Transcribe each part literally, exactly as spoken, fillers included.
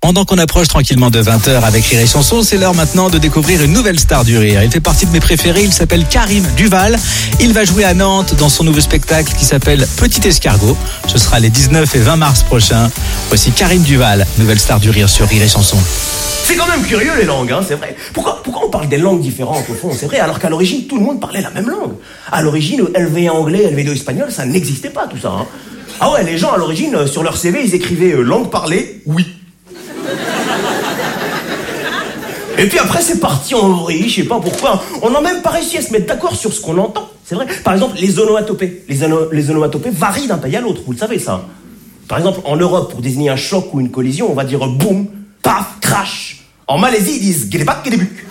Pendant qu'on approche tranquillement de vingt heures avec Rire et Chanson, c'est l'heure maintenant de découvrir une nouvelle star du rire. Il fait partie de mes préférés, il s'appelle Karim Duval. Il va jouer à Nantes dans son nouveau spectacle qui s'appelle Petit Escargot. Ce sera les dix-neuf et vingt mars prochains. Voici Karim Duval, nouvelle star du rire sur Rire et Chanson. C'est quand même curieux les langues, hein, c'est vrai. Pourquoi, pourquoi on parle des langues différentes au fond, c'est vrai, alors qu'à l'origine tout le monde parlait la même langue. À l'origine, le L V un anglais, L V deux espagnol, ça n'existait pas tout ça. Hein. Ah ouais, les gens à l'origine, sur leur C V, ils écrivaient euh, langue parlée, oui. Et puis après, c'est parti en vrille, je sais pas pourquoi. On n'a même pas réussi à se mettre d'accord sur ce qu'on entend, c'est vrai. Par exemple, les onomatopées. Les, ono- les onomatopées varient d'un pays à l'autre, vous le savez ça. Par exemple, en Europe, pour désigner un choc ou une collision, on va dire boum, paf, crash. En Malaisie, ils disent guédébac, guédébuc.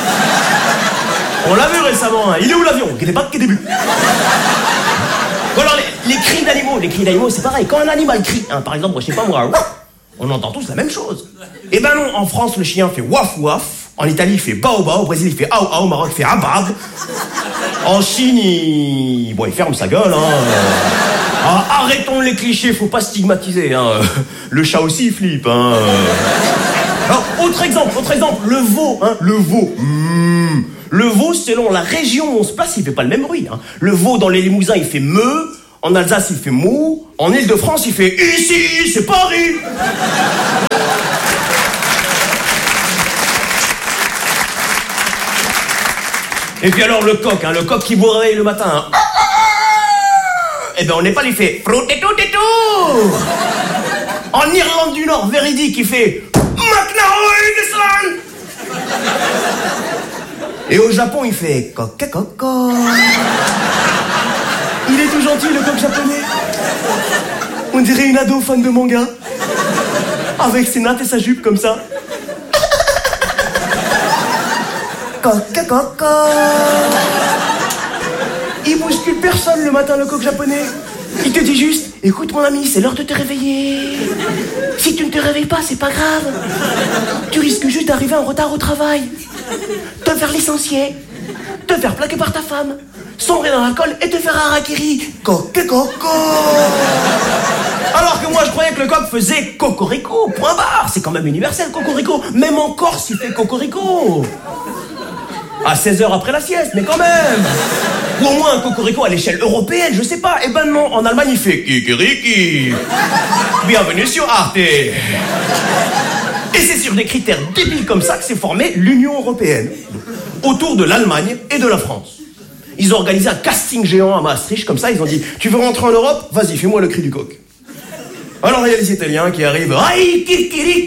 On l'a vu récemment, hein. Il est où l'avion? Guédébac, guédébuc. Bon alors, les, les cris d'animaux, les cris d'animaux, c'est pareil. Quand un animal crie, hein, par exemple, je sais pas moi, on entend tous la même chose. Eh ben non, en France, le chien fait waf waf. En Italie, il fait bao bao. Au Brésil, il fait ao ao. Au Maroc, il fait abab. En Chine, il... Bon, il ferme sa gueule, hein. Ah, arrêtons les clichés, faut pas stigmatiser, hein. Le chat aussi, il flippe, hein. Alors, autre exemple, autre exemple, le veau, hein. Le veau. Mmh. Le veau, selon la région où on se place, il fait pas le même bruit, hein. Le veau, dans les Limousins, il fait meu. En Alsace, il fait mou. En Île-de-France, il fait ici, c'est Paris. Et puis alors le coq, hein, le coq qui vous réveille le matin. Hein. Eh ben on n'est pas il fait fruit et tout et tout. En Irlande du Nord, véridique, il fait McNaughton. Et au Japon, il fait coq et coco. Il est tout gentil, le coq japonais. On dirait une ado fan de manga. Avec ses nattes et sa jupe comme ça. Coq, coco. Il bouscule personne le matin, le coq japonais. Il te dit juste, écoute mon ami, c'est l'heure de te réveiller. Si tu ne te réveilles pas, c'est pas grave. Tu risques juste d'arriver en retard au travail. Te faire licencier. Te faire plaquer par ta femme. Sombrer dans l'alcool et te faire harakiri. Coq, coco. Alors que moi je croyais que le coq faisait cocorico, point barre. C'est quand même universel, cocorico. Même en Corse, il fait cocorico. À seize heures après la sieste, mais quand même. Ou au moins un cocorico à l'échelle européenne, je sais pas. Eh ben non, en Allemagne il fait kikiriki. Bienvenue sur Arte. Et c'est sur des critères débiles comme ça que s'est formée l'Union Européenne. Autour de l'Allemagne et de la France. Ils ont organisé un casting géant à Maastricht, comme ça, ils ont dit « Tu veux rentrer en Europe? Vas-y, fais-moi le cri du coq. » Alors il y a les Italiens qui arrivent « Aïe, kikiriki !»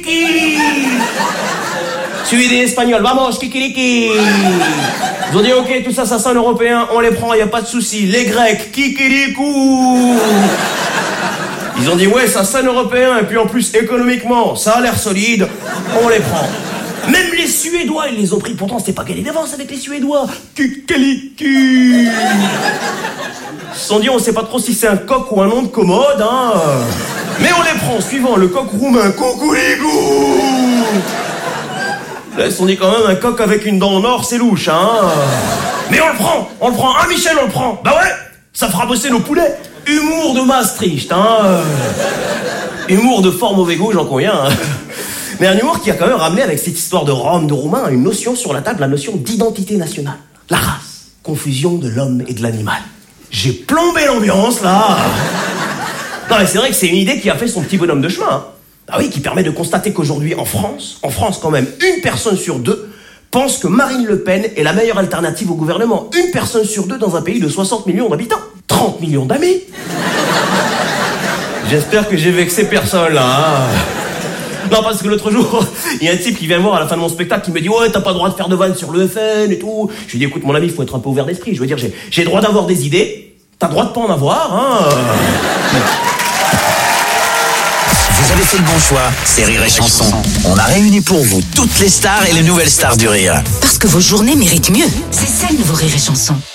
Suivi des Espagnols, vamos, kikiriki. Ils ont dit, ok, tout ça, ça sonne européen, on les prend, y a pas de souci. Les Grecs, kikirikou. Ils ont dit, ouais, ça sonne européen, et puis en plus, économiquement, ça a l'air solide, on les prend. Même les Suédois, ils les ont pris, pourtant, c'était pas gagné d'avance avec les Suédois. Kikiriki. Ils se sont dit, on sait pas trop si c'est un coq ou un nom de commode, hein. Mais on les prend, suivant le coq roumain, coucouligou. Là, ils se sont dit quand même, un coq avec une dent en or, c'est louche, hein. Mais on le prend, on le prend, hein Michel, on le prend. Bah ouais, ça fera bosser nos poulets. Humour de Maastricht, hein. Humour de fort mauvais goût, j'en conviens, hein. Mais un humour qui a quand même ramené avec cette histoire de Rome, de Roumain, une notion sur la table, la notion d'identité nationale. La race, confusion de l'homme et de l'animal. J'ai plombé l'ambiance, là. Non mais c'est vrai que c'est une idée qui a fait son petit bonhomme de chemin, hein. Ah oui, qui permet de constater qu'aujourd'hui, en France, en France quand même, une personne sur deux pense que Marine Le Pen est la meilleure alternative au gouvernement. Une personne sur deux dans un pays de soixante millions d'habitants. trente millions d'amis. J'espère que j'ai vexé personne, là. Hein. Non, parce que l'autre jour, il y a un type qui vient me voir à la fin de mon spectacle qui me dit « Ouais, t'as pas le droit de faire de vannes sur le F N et tout. » Je lui dis « Écoute, mon ami, il faut être un peu ouvert d'esprit. Je veux dire, j'ai, j'ai le droit d'avoir des idées. T'as le droit de pas en avoir, hein. » Vous avez fait le bon choix, c'est Rire et Chanson. On a réuni pour vous toutes les stars et les nouvelles stars du rire. Parce que vos journées méritent mieux. C'est ça le nouveau Rire et Chanson.